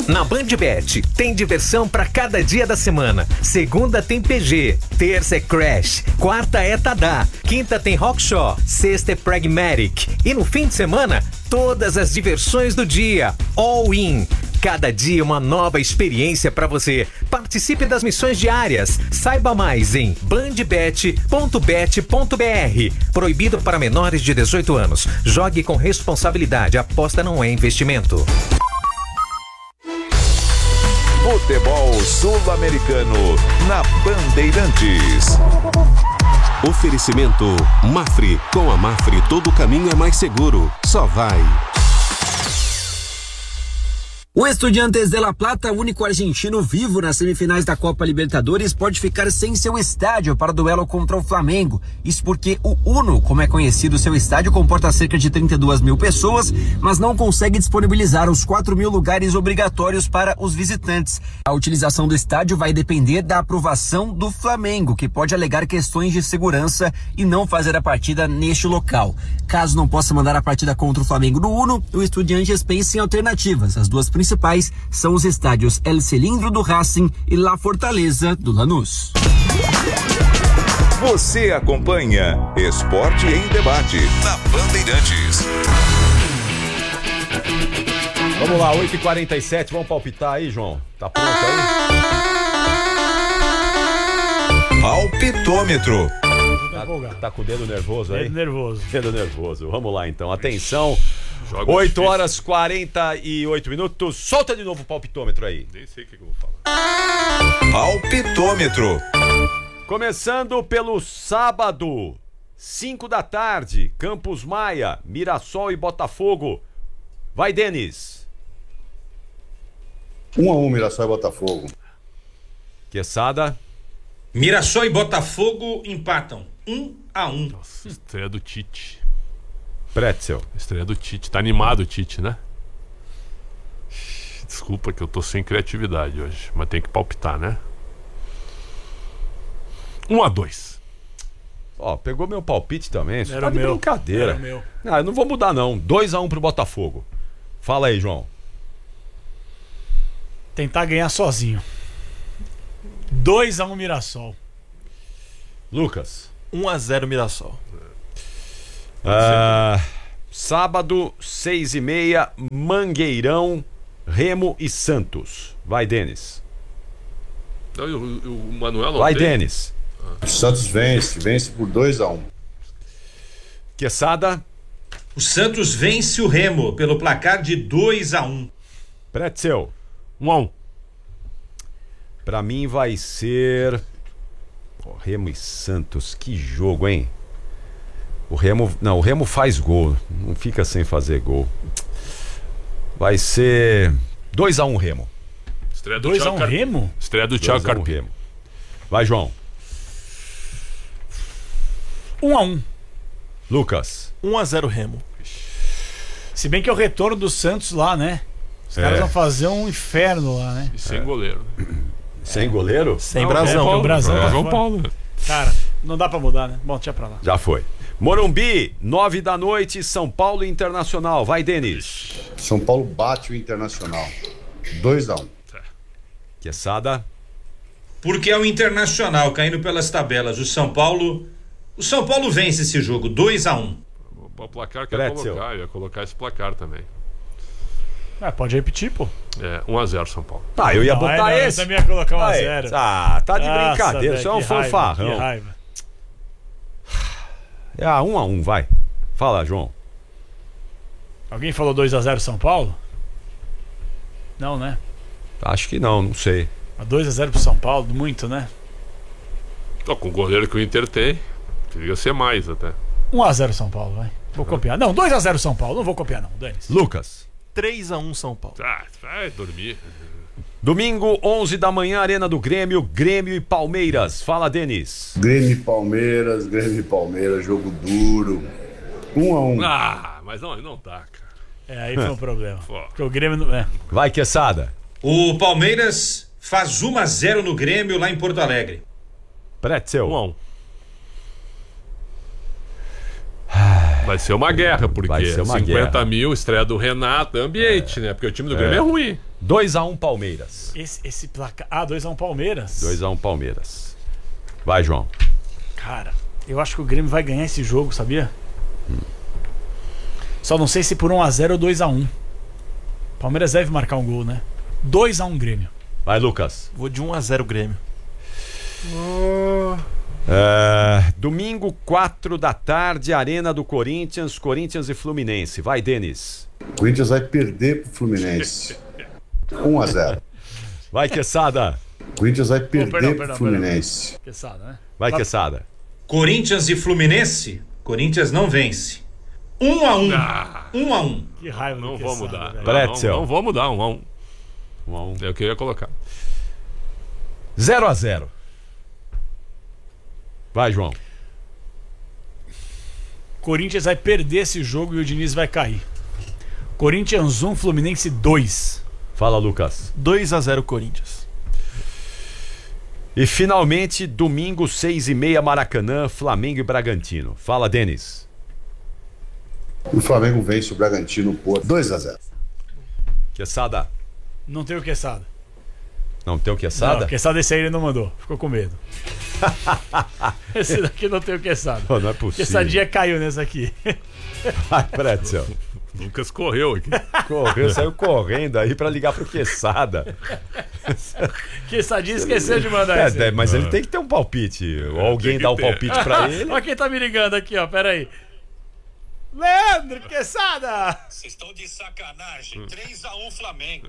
Na BandBet, tem diversão pra cada dia da semana. Segunda tem PG, terça é Crash, quarta é Tadá, quinta tem Rockshaw, sexta é Pragmatic. E no fim de semana, todas as diversões do dia. All in. Cada dia uma nova experiência pra você. Participe das missões diárias. Saiba mais em bandbet.bet.br. Proibido para menores de 18 anos. Jogue com responsabilidade. Aposta não é investimento. Futebol Sul-Americano na Bandeirantes. Oferecimento Mafre. Com a Mafre todo caminho é mais seguro. Só vai. O Estudiantes de La Plata, único argentino vivo nas semifinais da Copa Libertadores, pode ficar sem seu estádio para o duelo contra o Flamengo. Isso porque o Uno, como é conhecido, seu estádio comporta cerca de 32 mil pessoas, mas não consegue disponibilizar os 4 mil lugares obrigatórios para os visitantes. A utilização do estádio vai depender da aprovação do Flamengo, que pode alegar questões de segurança e não fazer a partida neste local. Caso não possa mandar a partida contra o Flamengo no Uno, o Estudiantes pensa em alternativas. As duas principais são os estádios El Cilindro do Racing e La Fortaleza do Lanús. Você acompanha Esporte em Debate na Bandeirantes. Vamos lá, 8h47, vamos palpitar aí, João? Tá pronto aí? Palpitômetro. Tá com o dedo nervoso aí? Nervoso. Dedo nervoso. Vamos lá então, atenção. 8h48. Solta de novo o palpitômetro aí. Nem sei o que eu vou falar. Palpitômetro. Começando pelo sábado, 5 da tarde, Campos Maia, Mirassol e Botafogo. Vai, Denis. 1-1 Mirassol e Botafogo. Quesada. Mirassol e Botafogo empatam 1-1. Nossa, estreia do Tite. Pretzel. Estreia do Tite. Tá animado o Tite, né? Desculpa que eu tô sem criatividade hoje, mas tem que palpitar, né? 1-2. Ó, pegou meu palpite também. Isso tá de meu. brincadeira. Era meu. Ah, eu não vou mudar não. 2-1 pro Botafogo. Fala aí, João. Tentar ganhar sozinho. 2-1 Mirassol. Lucas. 1-0 Mirassol. Sábado, 6h30, Mangueirão, Remo e Santos. Vai, Denis. O Manuel não Vai, tem? Denis. O Santos vence por 2-1. Quesada. O Santos vence o Remo pelo placar de 2-1. Pretzel. 1-1. Pra mim vai ser Remo e Santos. Que jogo, hein? O Remo faz gol. Não fica sem fazer gol. Vai ser 2-1 Remo. Estreia do 2-1 Remo? Estreia do Thiago Carpino. Vai, João. 1-1. Lucas. 1-0 Remo. Se bem que é o retorno do Santos lá, né? Os caras vão fazer um inferno lá, né? E sem goleiro. Sem goleiro? Sem brasão. O Brasão tá João fora. Paulo. Cara, não dá pra mudar, né? Bom, deixa pra lá. Já foi. Morumbi, 9 da noite, São Paulo Internacional. Vai, Denis. São Paulo bate o Internacional. 2-1. Quesada. Porque é o Internacional caindo pelas tabelas. O São Paulo vence esse jogo 2-1. O placar que eu ia colocar esse placar também. Pode repetir, pô. 1-0 São Paulo. Tá, eu ia botar esse. Eu também ia colocar 1-0. Tá de brincadeira, isso é um fanfarrão. Que raiva. 1-1, vai. Fala, João. Alguém falou 2-0 São Paulo? Não, né? Acho que não sei. 2-0 pro São Paulo, muito, né? Com o goleiro que o Inter tem, poderia ser mais até. 1-0 São Paulo, vai. Vou copiar. Não, 2-0 São Paulo, não vou copiar não, Denis. Lucas. 3-1 São Paulo. Vai dormir. Domingo, 11 da manhã, Arena do Grêmio, Grêmio e Palmeiras. Fala, Denis. Grêmio e Palmeiras, jogo duro. 1-1. Mas não dá, cara. Aí foi um problema. Porque o Grêmio não. Vai, Quesada. O Palmeiras faz 1-0 no Grêmio lá em Porto Alegre. Pretzel. 1-1. Vai ser uma guerra, porque 50 mil, estreia do Renato, ambiente, né? Porque o time do Grêmio é ruim. 2x1 Palmeiras. Esse placar... 2x1 Palmeiras? 2x1 Palmeiras. Vai, João. Cara, eu acho que o Grêmio vai ganhar esse jogo, sabia? Só não sei se por 1x0 ou 2x1. Palmeiras deve marcar um gol, né? 2x1 Grêmio. Vai, Lucas. Vou de 1x0 Grêmio. Domingo, 4 da tarde, Arena do Corinthians, Corinthians e Fluminense. Vai, Denis. O Corinthians vai perder pro Fluminense. 1x0. Vai, Quesada. O Corinthians vai perder pro Fluminense. Quesada, né? Vai, Quesada. Corinthians e Fluminense, Corinthians não vence. 1x1. 1x1. Que raiva. Não vou mudar. Pretzel. Não vou mudar, 1x1. 1x1. É o que eu ia colocar. 0x0. Vai, João. Corinthians vai perder esse jogo e o Diniz vai cair. Corinthians 1, Fluminense 2. Fala, Lucas. 2x0 Corinthians. E finalmente, domingo, 6h30, Maracanã, Flamengo e Bragantino. Fala, Denis. O Flamengo vence o Bragantino por 2x0. Quesada. Não tem o Quesada. Não tem o Quesada? Não, Quesada esse aí ele não mandou. Ficou com medo. Esse daqui não tem o Quesada. Pô, não é possível. Quesadinha caiu nessa aqui. Vai, Pretzel. Lucas correu aqui. Saiu correndo aí pra ligar pro Quesada. Quesadinha esqueceu de mandar esse. Mas ele tem que ter um palpite. Ou alguém dá o palpite pra ele. Olha quem tá me ligando aqui, ó. Pera aí. Leandro Quesada! Vocês estão de sacanagem. 3x1 Flamengo.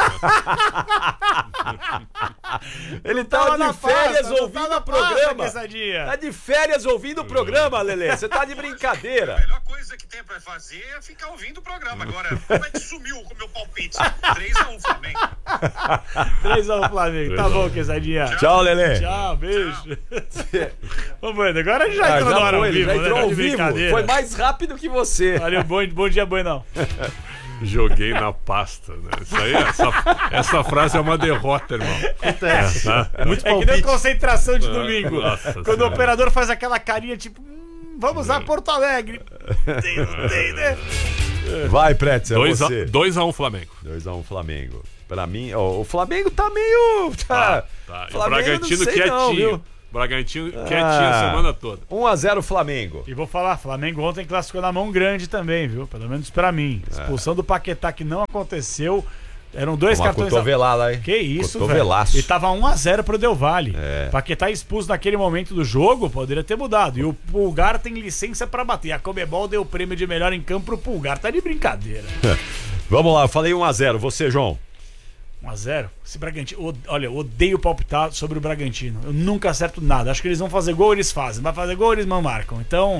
Ele tava de férias ouvindo o programa. Tá de férias ouvindo o programa, Lelê. Você tá de brincadeira. A melhor coisa que tem pra fazer é ficar ouvindo o programa. Agora, como é que sumiu com o meu palpite? 3x1 Flamengo. 3x1 Flamengo. Tá bom, Quesadinha. Tchau, Lelê. Tchau, beijo. Vamos ver, agora já entrou na hora ao vivo, já entrou né? ao vivo. Foi mais rápido que você. Valeu, bom dia, boi não. Joguei na pasta, né? Isso aí, essa frase é uma derrota, irmão. Acontece. Muito é que nem concentração de domingo. Nossa Quando senhora. o operador faz aquela carinha tipo, vamos a Porto Alegre. Tem, né? Vai, Pretzel, 2x1 Flamengo. 2x1 Flamengo. Pra mim, o Flamengo tá meio... Tá. Flamengo, O Bragantino não sei quietinho. não, viu? Bragantino quietinho a semana toda. 1x0 Flamengo. E vou falar, Flamengo ontem classificou na mão grande também, viu? Pelo menos pra mim. Expulsão do Paquetá que não aconteceu. Eram 2 cartões. Cotovelada aí. Que isso, Cotovelaço. velho. E tava 1x0 pro Del Valle. Paquetá expulso naquele momento do jogo, poderia ter mudado. E o Pulgar tem licença pra bater. A Comebol deu o prêmio de melhor em campo pro Pulgar. Tá de brincadeira. Vamos lá, eu falei 1x0. Você, João? 1x0? Esse Bragantino. Olha, eu odeio palpitar sobre o Bragantino. Eu nunca acerto nada. Acho que eles vão fazer gol, eles fazem. Vai fazer gol, eles não marcam. Então.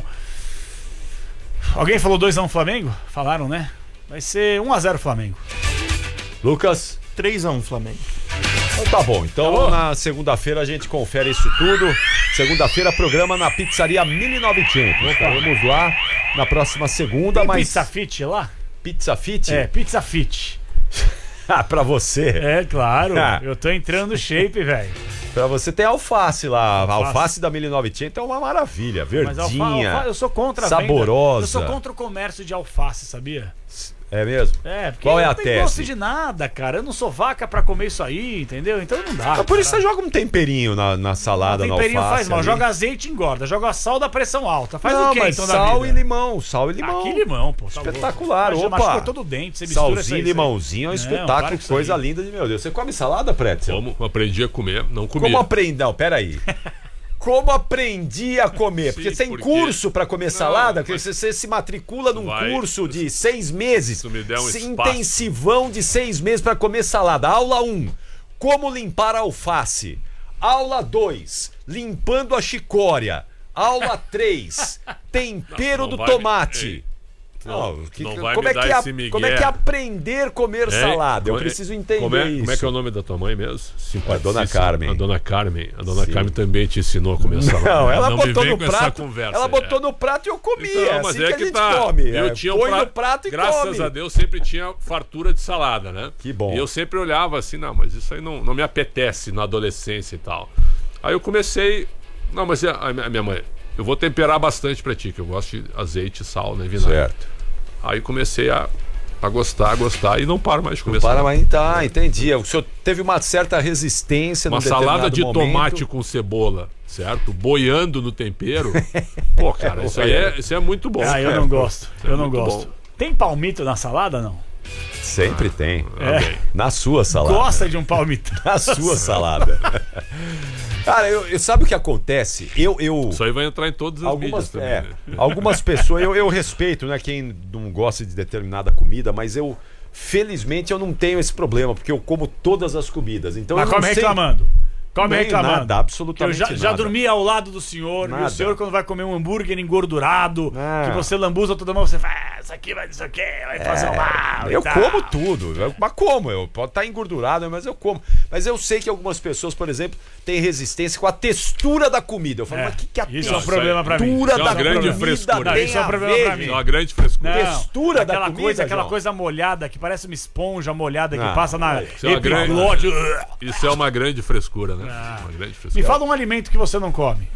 Alguém falou 2x1 Flamengo? Falaram, né? Vai ser 1x0 Flamengo. Lucas? 3x1 Flamengo. Então tá bom. Então na segunda-feira a gente confere isso tudo. Segunda-feira, programa na Pizzaria 1900. Estaremos lá na próxima segunda. Tem mas Pizza Fit lá? Pizza Fit? É, Pizza Fit. Pra você. É, claro. Eu tô entrando no shape, velho. Pra você tem alface lá. A alface da 1900 é uma maravilha. Verdinha. Mas eu sou contra a saborosa. venda. Eu sou contra o comércio de alface, sabia? É mesmo? É, porque qual é eu a não tese? gosto de nada, cara. Eu não sou vaca pra comer isso aí, entendeu? Então não dá. Por isso você joga um temperinho na salada, na alface. Temperinho faz mal. Ali. Joga azeite e engorda. Joga sal da pressão alta. Faz não, o quê, mas então, sal da vida? e limão. Sal e limão. Que limão, pô. Tá espetacular. louco. Opa. Machucou todo o dente. Você mistura salzinho, limãozinho é um espetáculo. Coisa linda de meu Deus. Você come salada, Pretzel? Como? Aprendi a comer. Não comia. Como aprendi? Não, peraí. Como aprendi a comer? Porque você tem curso pra comer salada, porque você se matricula num curso de 6 meses. Se me der um intensivão de 6 meses pra comer salada. Aula 1, como limpar a alface. Aula 2, limpando a chicória. Aula 3, tempero do tomate. Como é que é aprender a comer salada? Eu preciso entender isso. Como é que é o nome da tua mãe mesmo? A Dona Carmen. A Dona Carmen. A Dona Carmen também te ensinou a comer salada. Não, ela não botou me no vem com essa prato. conversa, Ela botou no prato e eu comia. Então, é mas assim é que a que gente tá. come. Eu tinha põe no prato e graças come. a Deus sempre tinha fartura de salada, né? Que bom. E eu sempre olhava assim, não, mas isso aí não me apetece na adolescência e tal. Aí eu comecei. Não, mas a minha mãe, eu vou temperar bastante pra ti, que eu gosto de azeite, sal, né? Vinagre. Certo. Aí comecei a A gostar e não paro mais de comer Para salada. mais, tá, entendi. O senhor teve uma certa resistência Uma num salada determinado de momento. tomate com cebola, certo? Boiando no tempero. Pô, cara, isso é muito bom. Ah, eu não gosto. Isso é Eu não muito gosto. bom. Tem palmito na salada, não? Sempre tem. Ok. Na sua salada. Gosta de um palmito. Na sua salada. Cara, sabe o que acontece? Isso aí vai entrar em todas as mídias também. Né? Algumas pessoas, eu respeito, né, quem não gosta de determinada comida, mas felizmente eu não tenho esse problema, porque eu como todas as comidas. Então Mas eu não come sei... reclamando. Come Nem reclamando. nada, absolutamente eu já nada. dormi ao lado do senhor, e Nada. o senhor, quando vai comer um hambúrguer engordurado, Ah. que você lambuza toda mão, você fala, isso aqui vai não sei o quê, vai fazer um mal. Eu e tal. como tudo, mas como? Eu pode estar engordurado, mas eu como. Mas eu sei que algumas pessoas, por exemplo, têm resistência com a textura da comida. Eu falo, mas o que a Isso é um Não, problema pra mim. textura Isso é uma da grande comida frescura. tem Isso é um a problema ver, pra mim. É uma grande frescura. Não, Textura da aquela comida, aquela João. coisa molhada, que parece uma esponja molhada que Ah, passa na isso é uma grande- epiglótio. Isso é uma grande frescura, né? Ah. Uma grande Me frescura. fala um alimento que você não come.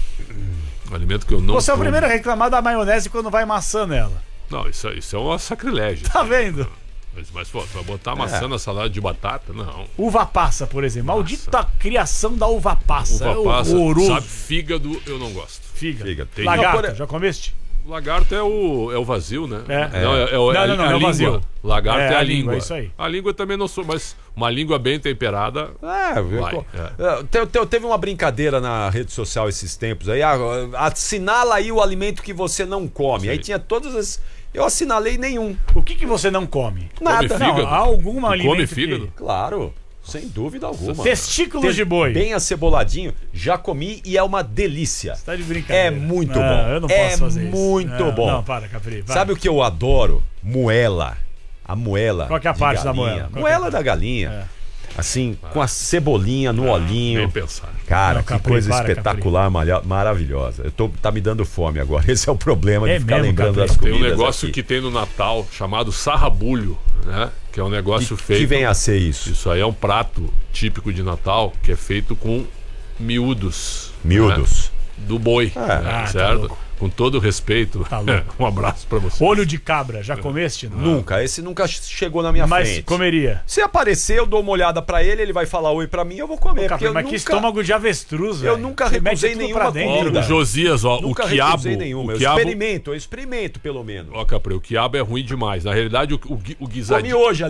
Um alimento que eu não Você é o como. primeiro a reclamar da maionese quando vai maçã nela. Não, isso é um sacrilégio. Tá vendo? Mas pô, tu vai botar maçã na salada de batata? Não. Uva passa, por exemplo. Maldita criação da uva passa. Uva passa, horroroso. sabe? Fígado eu não gosto. Fígado. Tem- Lagarto, Não, já comeste? Lagarto é o vazio, né? É. Não, Não, a é o língua. vazio. Lagarto é a língua, língua. é isso aí. A língua também não sou, mas uma língua bem temperada. Vai, Teve uma brincadeira na rede social esses tempos aí. Assinala aí o alimento que você não come. Sim. Aí tinha todas as. Eu assinalei nenhum. O que você não come? Nada. Come fígado? Não, há algum Tu alimento come que- fígado? Claro, sem dúvida alguma. Testículos de boi. Bem aceboladinho, já comi e é uma delícia. Tá de brincadeira. É muito Não, bom. Eu não posso É fazer isso. muito Não, bom. Não, para, Capri. vai. Sabe o que eu adoro? Moela. A moela. Qual que é a de parte da galinha. moela? Qual que é a Moela parte? da galinha. Assim, com a cebolinha no olhinho. Bem pensado. Cara, Não, que Capri, coisa para, espetacular, maravilhosa. Tá me dando fome agora. Esse é o problema de É ficar mesmo, lembrando Capri? das Tem comidas. um negócio aqui. que tem no Natal chamado sarrabulho, né? Que é um negócio feito. Que vem a ser isso. Isso aí é um prato típico de Natal que é feito com miúdos. Miúdos. Né? Do boi, né? tá certo? louco. Com todo o respeito. Tá louco. Um abraço pra você. Olho de cabra, já comeste? Não? Nunca. Esse nunca chegou na minha Mas frente. comeria. Se aparecer, eu dou uma olhada pra ele, ele vai falar oi pra mim, eu vou comer. Capri, porque eu mas nunca, que estômago de avestruz, eu velho. nunca Você mete recusei tudo nenhuma pra dentro, comida. O Josias, ó, Nunca o quiabo. recusei nenhuma. O quiabo, Eu experimento pelo menos. ó, Capri, o quiabo é ruim demais. Na realidade, o guisadinho. Comi hoje